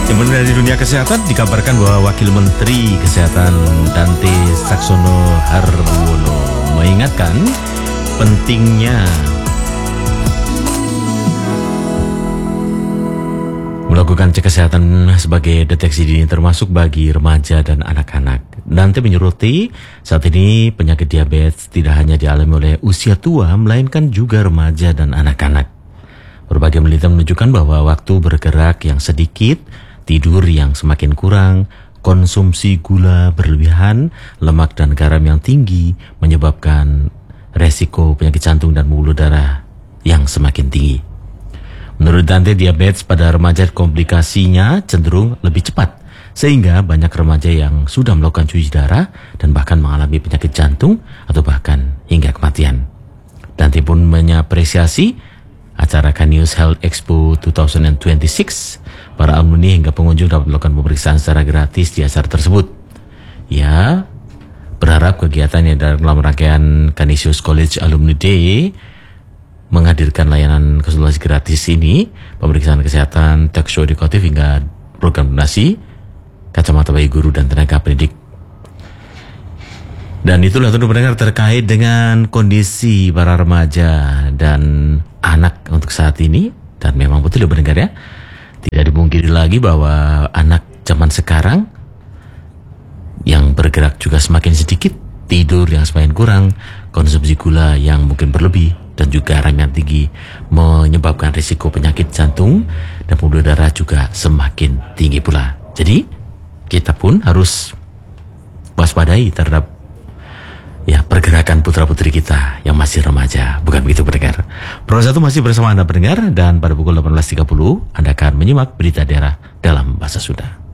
Kemudian dari dunia kesehatan dikabarkan bahwa Wakil Menteri Kesehatan Dante Saxono Harbuwono mengingatkan pentingnya melakukan cek kesehatan sebagai deteksi dini termasuk bagi remaja dan anak-anak. Dante menyoroti saat ini penyakit diabetes tidak hanya dialami oleh usia tua melainkan juga remaja dan anak-anak. Berbagai penelitian menunjukkan bahwa waktu bergerak yang sedikit, tidur yang semakin kurang, konsumsi gula berlebihan, lemak dan garam yang tinggi menyebabkan resiko penyakit jantung dan pembuluh darah yang semakin tinggi. Menurut Dante, diabetes pada remaja komplikasinya cenderung lebih cepat, sehingga banyak remaja yang sudah melakukan cuci darah dan bahkan mengalami penyakit jantung atau bahkan hingga kematian. Dante pun mengapresiasi acara Kanius Health Expo 2026. Para alumni hingga pengunjung dapat melakukan pemeriksaan secara gratis di acara tersebut. Ya, berharap kegiatan yang dalam rangkaian Canisius College Alumni Day menghadirkan layanan konsultasi gratis ini, pemeriksaan kesehatan, talk show edukatif hingga program donasi, kacamata bagi guru dan tenaga pendidik. Dan itulah tentu pendengar terkait dengan kondisi para remaja dan anak untuk saat ini. Dan memang betul ya pendengar ya, tidak dipungkiri lagi bahwa anak zaman sekarang yang bergerak juga semakin sedikit, tidur yang semakin kurang, konsumsi gula yang mungkin berlebih, dan juga garam yang tinggi menyebabkan risiko penyakit jantung dan pembuluh darah juga semakin tinggi pula. Jadi kita pun harus waspadai terhadap pergerakan putra-putri kita yang masih remaja. Bukan begitu pendengar? Pro 1 masih bersama Anda pendengar, dan pada pukul 18.30 Anda akan menyimak berita daerah dalam bahasa Sunda.